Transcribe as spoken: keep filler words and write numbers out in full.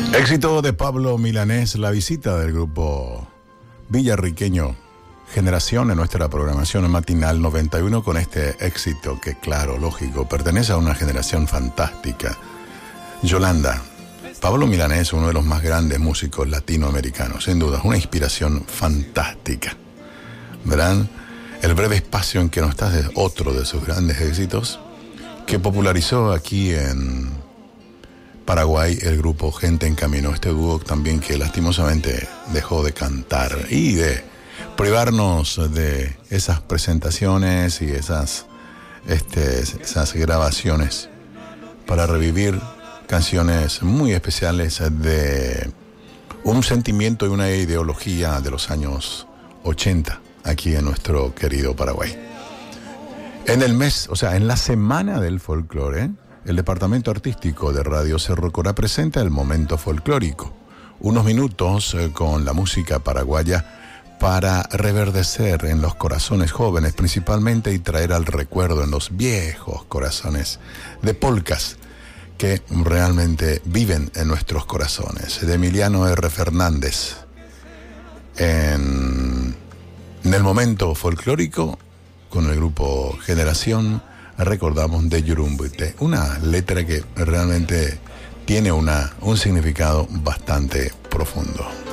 Éxito de Pablo Milanés, la visita del grupo villarriqueño Generación en nuestra programación matinal noventa y uno con este éxito que, claro, lógico, pertenece a una generación fantástica. Yolanda. Pablo Milanés, uno de los más grandes músicos latinoamericanos, sin duda, una inspiración fantástica. Verán, el breve espacio en que no estás es otro de sus grandes éxitos que popularizó aquí en Paraguay el grupo Gente en Camino, este dúo también que lastimosamente dejó de cantar y de privarnos de esas presentaciones y esas, este, esas grabaciones para revivir canciones muy especiales de un sentimiento y una ideología de los años ochenta aquí en nuestro querido Paraguay. En el mes, o sea, en la semana del folclore, ¿eh? El Departamento Artístico de Radio Cerro Corá presenta el Momento Folclórico, unos minutos eh, con la música paraguaya para reverdecer en los corazones jóvenes principalmente y traer al recuerdo en los viejos corazones de polcas que realmente viven en nuestros corazones. De Emiliano R. Fernández. En, en el Momento Folclórico, con el grupo Generación, recordamos de Yurumbute, una letra que realmente tiene una, un significado bastante profundo.